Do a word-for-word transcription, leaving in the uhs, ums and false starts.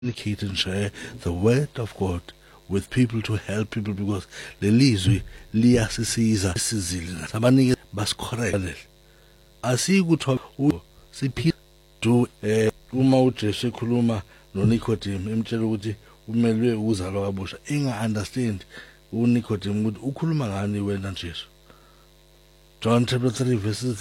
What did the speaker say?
communicate and share the word of God with people to help people, because lelizwi liyasisiza isizili sabanike basicorrect asikuthi siphi do eh uma uJesu ekhuluma noNicodemus emtshela ukuthi umelwe ukuzalwa kabusha enga understand uNicodemus ukuthi ukhuluma ngani wena Jesu. John chapter three verses